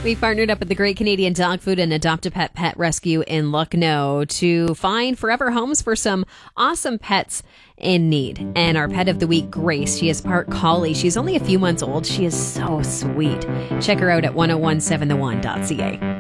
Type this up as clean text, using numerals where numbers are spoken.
We partnered up with the Great Canadian Dog Food and Adopt-A-Pet Pet Rescue in Lucknow to find forever homes for some awesome pets in need. And our pet of the week, Grace, she is part collie. She's only a few months old. She is so sweet. Check her out at 1017theone.ca.